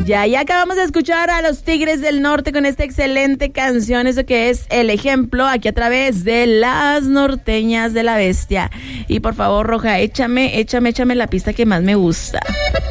maravilla. Y acabamos de escuchar a los Tigres del Norte con esta excelente canción, eso que es El Ejemplo, aquí a través de Las Norteñas de la Bestia. Y por favor, Roja, échame la pista que más me gusta.